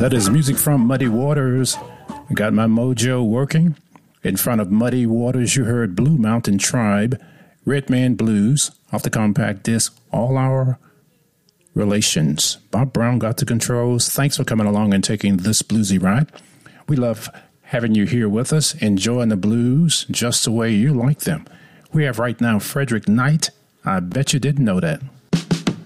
That is music from Muddy Waters. I got my mojo working. In front of Muddy Waters, you heard Blue Mountain Tribe, Red Man Blues, off the compact disc, All Our Relations. Bob Brown got the controls. Thanks for coming along and taking this bluesy ride. We love having you here with us, enjoying the blues just the way you like them. We have right now Frederick Knight. I bet you didn't know that.